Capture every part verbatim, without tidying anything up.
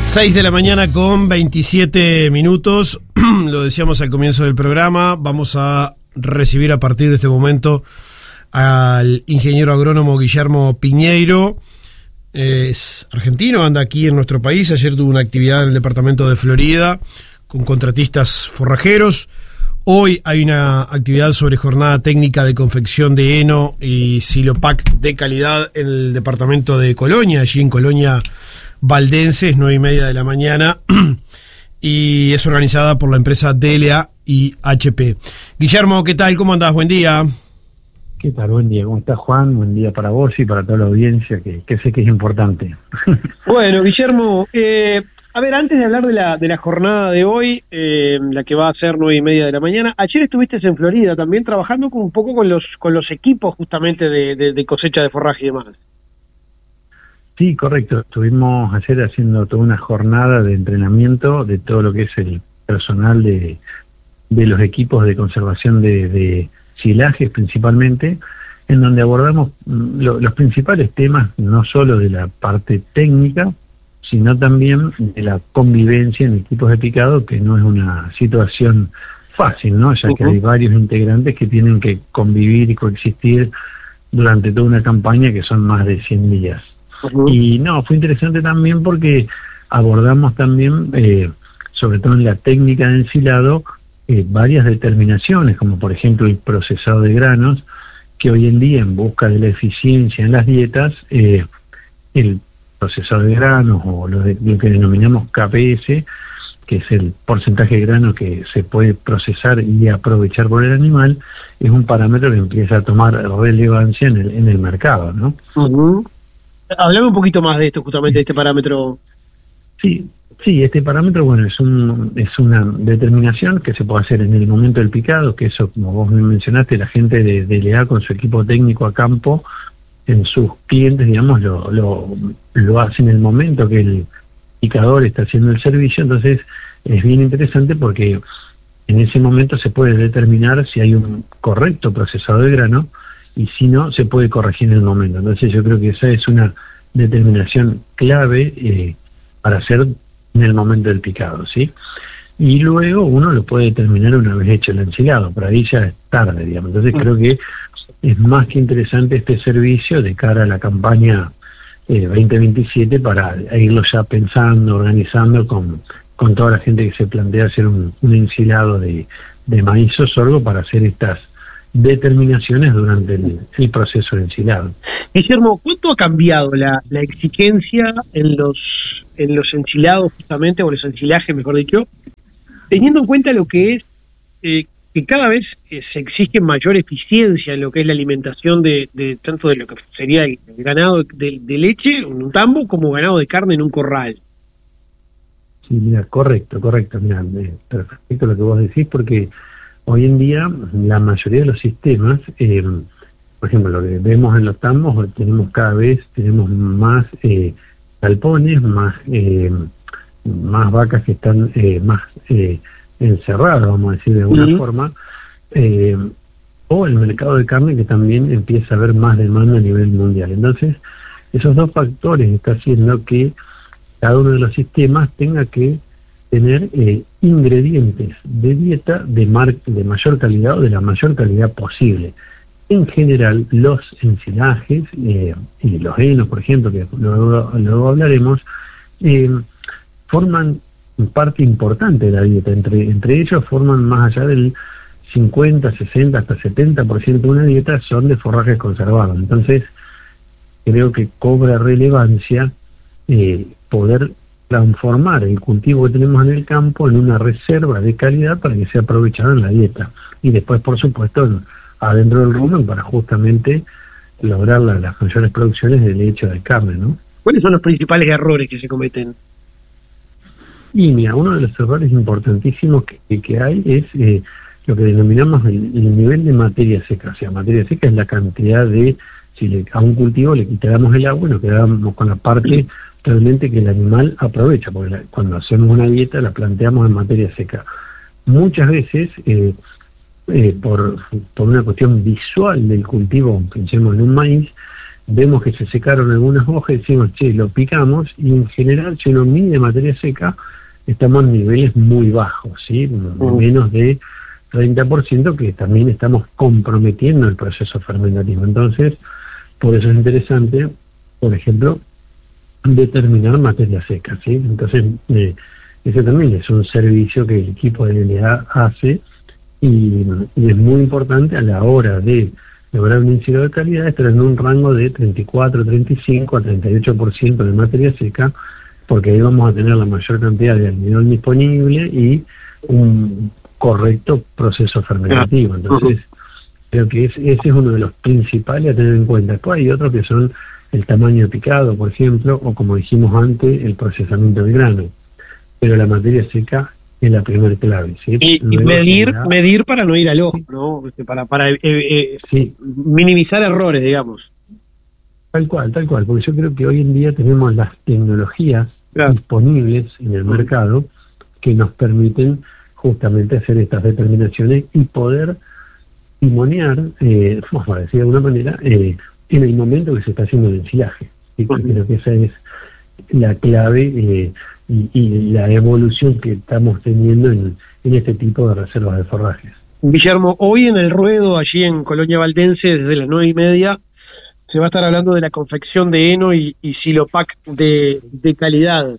seis de la mañana con veintisiete minutos. Lo decíamos al comienzo del programa. Vamos a recibir a partir de este momento al ingeniero agrónomo Guillermo Piñeiro. Es argentino, anda aquí en nuestro país. Ayer tuvo una actividad en el departamento de Florida con contratistas forrajeros. Hoy hay una actividad sobre jornada técnica de confección de heno y silopac de calidad en el departamento de Colonia, allí en Colonia Valdenses, nueve y media de la mañana, y es organizada por la empresa D L A y H P. Guillermo, ¿qué tal? ¿Cómo andás? Buen día. ¿Qué tal? Buen día. ¿Cómo estás, Juan? Buen día para vos y para toda la audiencia, que, que sé que es importante. Bueno, Guillermo, eh, a ver, antes de hablar de la de la jornada de hoy, eh, la que va a ser nueve y media de la mañana, ayer estuviste en Florida también trabajando con, un poco con los con los equipos justamente de, de, de cosecha de forraje y demás. Sí, correcto. Estuvimos ayer haciendo toda una jornada de entrenamiento de todo lo que es el personal de, de los equipos de conservación de, de silajes principalmente, en donde abordamos lo, los principales temas, no solo de la parte técnica, sino también de la convivencia en equipos de picado, que no es una situación fácil, ¿no? Ya que uh-huh. hay varios integrantes que tienen que convivir y coexistir durante toda una campaña que son más de cien días. Uh-huh. Y no, fue interesante también porque abordamos también, eh, sobre todo en la técnica de ensilado, eh, varias determinaciones, como por ejemplo el procesado de granos, que hoy en día, en busca de la eficiencia en las dietas, eh, el procesado de granos, o lo, de, lo que denominamos K P S, que es el porcentaje de grano que se puede procesar y aprovechar por el animal, es un parámetro que empieza a tomar relevancia en el, en el mercado, ¿no? Uh-huh. Hablame un poquito más de esto, justamente, de este parámetro. Sí, sí, este parámetro, bueno, es un es una determinación que se puede hacer en el momento del picado, que eso, como vos me mencionaste, la gente de D L A con su equipo técnico a campo, en sus clientes, digamos, lo, lo, lo hace en el momento que el picador está haciendo el servicio. Entonces es bien interesante porque en ese momento se puede determinar si hay un correcto procesado de grano, y si no, se puede corregir en el momento. Entonces yo creo que esa es una determinación clave eh, para hacer en el momento del picado, ¿sí? Y luego uno lo puede determinar una vez hecho el ensilado, por ahí ya es tarde, digamos. Entonces creo que es más que interesante este servicio de cara a la campaña eh, veinte veintisiete para irlo ya pensando, organizando con, con toda la gente que se plantea hacer un, un ensilado de, de maíz o sorgo para hacer estas determinaciones durante el, el proceso de ensilado. Guillermo, ¿cuánto ha cambiado la, la exigencia en los en los ensilados justamente, o los ensilajes, mejor dicho, teniendo en cuenta lo que es eh, que cada vez eh, se exige mayor eficiencia en lo que es la alimentación de, de tanto de lo que sería el, el ganado de, de leche en un tambo como ganado de carne en un corral? Sí, mira, correcto, correcto, mira, eh, perfecto lo que vos decís, porque hoy en día la mayoría de los sistemas, eh, por ejemplo, lo que vemos en los tambos, tenemos cada vez tenemos más eh, galpones, más eh, más vacas que están eh, más eh, encerradas, vamos a decir de alguna uh-huh. forma, eh, o el mercado de carne, que también empieza a haber más demanda a nivel mundial. Entonces, esos dos factores están haciendo que cada uno de los sistemas tenga que tener eh, ingredientes de dieta de, mar de mayor calidad o de la mayor calidad posible. En general, los ensilajes eh, y los henos, por ejemplo, que luego, luego hablaremos, eh, forman parte importante de la dieta. Entre, entre ellos forman más allá del cincuenta, sesenta, hasta setenta por ciento de una dieta son de forrajes conservados. Entonces, creo que cobra relevancia eh, poder transformar el cultivo que tenemos en el campo en una reserva de calidad para que sea aprovechado en la dieta. Y después, por supuesto, adentro del rumen para justamente lograr la, las mayores producciones de leche o de carne, ¿no? ¿Cuáles son los principales errores que se cometen? Y mira, uno de los errores importantísimos que, que hay es eh, lo que denominamos el, el nivel de materia seca. O sea, materia seca es la cantidad de, si le, a un cultivo le quitáramos el agua y nos quedamos con la parte realmente que el animal aprovecha, porque la, cuando hacemos una dieta la planteamos en materia seca. Muchas veces, eh, eh, por, por una cuestión visual del cultivo, pensemos en un maíz, vemos que se secaron algunas hojas y decimos, che, lo picamos, y en general, si uno mide materia seca, estamos en niveles muy bajos, ¿sí? Uh-huh. Menos de treinta por ciento, que también estamos comprometiendo el proceso fermentativo. Entonces, por eso es interesante, por ejemplo, determinar materia seca, ¿sí? Entonces, eh, ese también es un servicio que el equipo de L A hace, y, y es muy importante a la hora de lograr un índice de calidad, estar en un rango de treinta y cuatro, treinta y cinco a treinta y ocho por ciento de materia seca, porque ahí vamos a tener la mayor cantidad de almidón disponible y un correcto proceso fermentativo. Entonces, creo que es, ese es uno de los principales a tener en cuenta. Después hay otros que son el tamaño picado, por ejemplo, o como dijimos antes, el procesamiento del grano. Pero la materia seca es la primera clave, ¿sí? Y, y medir la... medir para no ir al ojo, ¿no? Para, para eh, eh, sí. minimizar errores, digamos. Tal cual, tal cual, porque yo creo que hoy en día tenemos las tecnologías claro. disponibles en el mercado que nos permiten justamente hacer estas determinaciones y poder timonear, eh, vamos a decir de alguna manera, eh, en el momento que se está haciendo el ensilaje. ¿Sí? Uh-huh. Creo que esa es la clave eh, y, y la evolución que estamos teniendo en, en este tipo de reservas de forrajes. Guillermo, hoy en el ruedo, allí en Colonia Valdense, desde las nueve y media, se va a estar hablando de la confección de heno y, y silopac de, de calidad.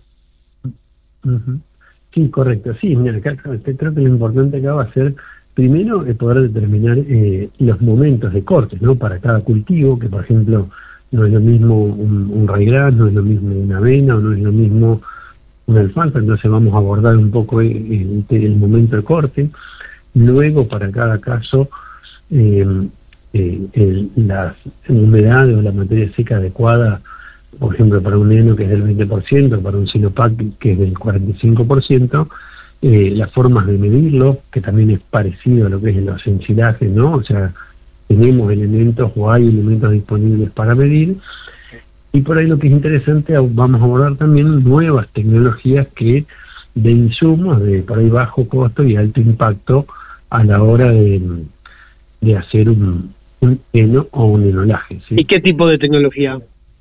Uh-huh. Sí, correcto. Sí, mira, acá, creo que lo importante acá va a ser, primero, eh, poder determinar eh, los momentos de corte, ¿no? Para cada cultivo, que por ejemplo, no es lo mismo un, un raigras, no es lo mismo una avena, o no es lo mismo una alfalfa, entonces vamos a abordar un poco el, el, el momento de corte. Luego, para cada caso, eh, eh, el, las humedades o la materia seca adecuada, por ejemplo, para un heno que es del veinte por ciento, para un silopac que es del cuarenta y cinco por ciento, eh, las formas de medirlo, que también es parecido a lo que es los ensilajes, ¿no? O sea, tenemos elementos o hay elementos disponibles para medir, y por ahí lo que es interesante, vamos a abordar también nuevas tecnologías que de insumos de por ahí bajo costo y alto impacto a la hora de, de hacer un, un heno o un enolaje, ¿sí? ¿Y qué tipo de tecnología?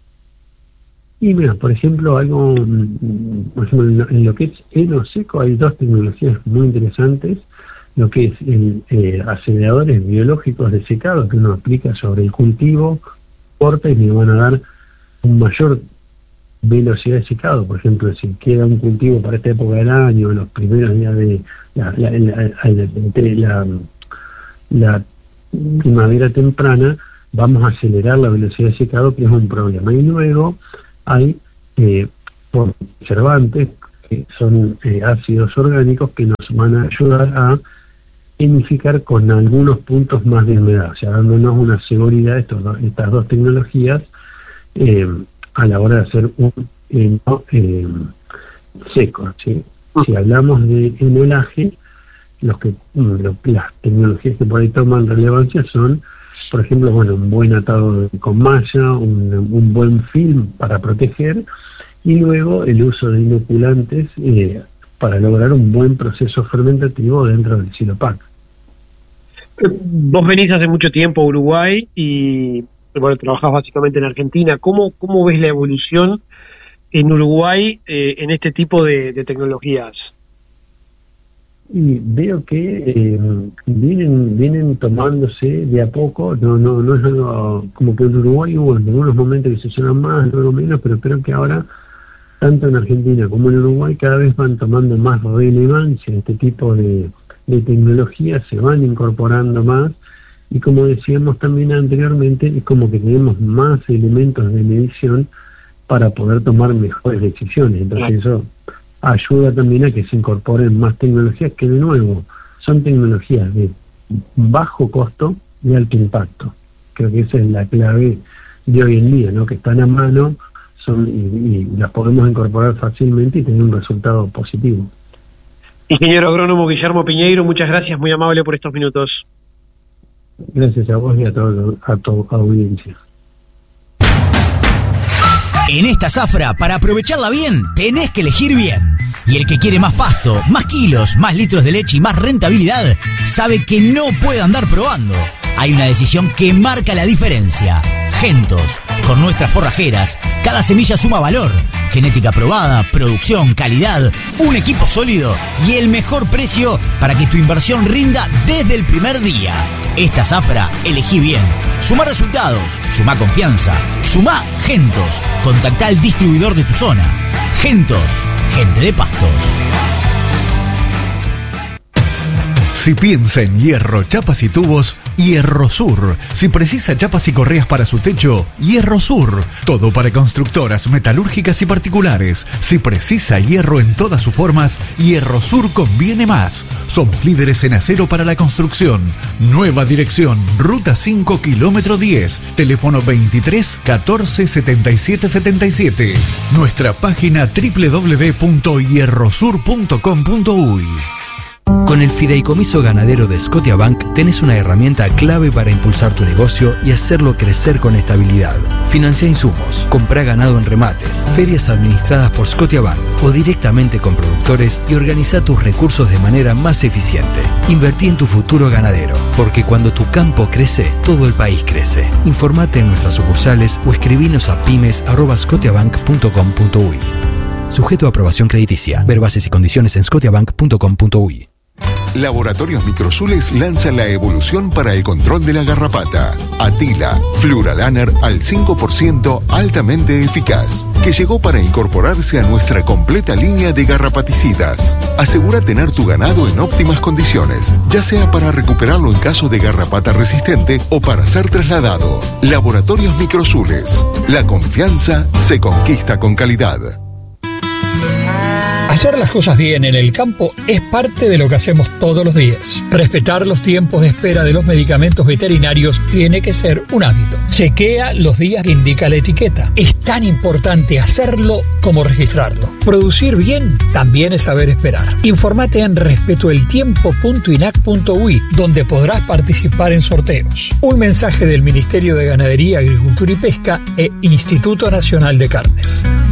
Y mira, por ejemplo, algo, por ejemplo, en lo que es heno seco hay dos tecnologías muy interesantes, lo que es el eh, aceleradores biológicos de secado que uno aplica sobre el cultivo, corta y le van a dar un mayor velocidad de secado. Por ejemplo, si queda un cultivo para esta época del año, en los primeros días de la, la, la, la, la, la primavera temprana, vamos a acelerar la velocidad de secado, que es un problema. Y luego hay eh, conservantes, que son eh, ácidos orgánicos, que nos van a ayudar a enificar con algunos puntos más de humedad, o sea, dándonos una seguridad de estos dos, estas dos tecnologías eh, a la hora de hacer un heno eh, seco, ¿sí? Si hablamos de enolaje, los que lo, las tecnologías que por ahí toman relevancia son, por ejemplo, bueno, un buen atado con malla, un, un buen film para proteger, y luego el uso de inoculantes eh, para lograr un buen proceso fermentativo dentro del silopac. Vos venís hace mucho tiempo a Uruguay y, bueno, trabajás básicamente en Argentina. ¿Cómo, cómo ves la evolución en Uruguay eh, en este tipo de, de tecnologías? Y veo que eh, vienen vienen tomándose de a poco, no no no es algo como que en Uruguay hubo en algunos momentos que se usaron más, luego menos, pero creo que ahora, tanto en Argentina como en Uruguay, cada vez van tomando más relevancia este tipo de, de tecnologías, se van incorporando más, y como decíamos también anteriormente, es como que tenemos más elementos de medición para poder tomar mejores decisiones. Entonces eso ayuda también a que se incorporen más tecnologías que, de nuevo, son tecnologías de bajo costo y alto impacto. Creo que esa es la clave de hoy en día, ¿no? Que están a mano, son y, y las podemos incorporar fácilmente y tener un resultado positivo. Ingeniero agrónomo Guillermo Piñeiro, muchas gracias, muy amable por estos minutos. Gracias a vos y a toda a tu audiencia. En esta zafra, para aprovecharla bien, tenés que elegir bien. Y el que quiere más pasto, más kilos, más litros de leche y más rentabilidad, sabe que no puede andar probando. Hay una decisión que marca la diferencia. Gentos. Con nuestras forrajeras, cada semilla suma valor. Genética probada, producción, calidad, un equipo sólido y el mejor precio para que tu inversión rinda desde el primer día. Esta zafra, elegí bien. Suma resultados, suma confianza, suma Gentos. Contactá al distribuidor de tu zona. Gentos, gente de Pastos. Si piensa en hierro, chapas y tubos, Hierro Sur. Si precisa chapas y correas para su techo, Hierro Sur. Todo para constructoras, metalúrgicas y particulares. Si precisa hierro en todas sus formas, Hierro Sur conviene más. Somos líderes en acero para la construcción. Nueva dirección, Ruta cinco, kilómetro diez. Teléfono veintitrés catorce setenta y siete setenta y siete. Nuestra página doble u doble u doble u punto hierro sur punto com punto uy. Con el Fideicomiso Ganadero de Scotiabank tenés una herramienta clave para impulsar tu negocio y hacerlo crecer con estabilidad. Financia insumos, compra ganado en remates, ferias administradas por Scotiabank o directamente con productores y organiza tus recursos de manera más eficiente. Invertí en tu futuro ganadero, porque cuando tu campo crece, todo el país crece. Informate en nuestras sucursales o escribinos a pymes arroba scotiabank punto com punto uy. Sujeto a aprobación crediticia. Ver bases y condiciones en scotiabank punto com punto uy. Laboratorios Microsules lanza la evolución para el control de la garrapata. Atila, Fluralaner al cinco por ciento altamente eficaz, que llegó para incorporarse a nuestra completa línea de garrapaticidas. Asegura tener tu ganado en óptimas condiciones, ya sea para recuperarlo en caso de garrapata resistente o para ser trasladado. Laboratorios Microsules. La confianza se conquista con calidad. Hacer las cosas bien en el campo es parte de lo que hacemos todos los días. Respetar los tiempos de espera de los medicamentos veterinarios tiene que ser un hábito. Chequea los días que indica la etiqueta. Es tan importante hacerlo como registrarlo. Producir bien también es saber esperar. Infórmate en respeto el tiempo punto inac punto uy, donde podrás participar en sorteos. Un mensaje del Ministerio de Ganadería, Agricultura y Pesca e Instituto Nacional de Carnes.